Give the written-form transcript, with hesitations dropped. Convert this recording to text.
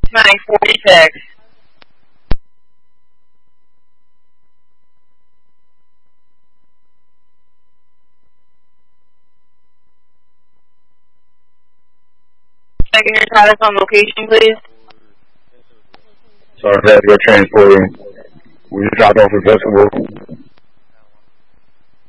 6946. Checking your status on location, please. Sorry, I have to go transporting. We just dropped off a vegetable.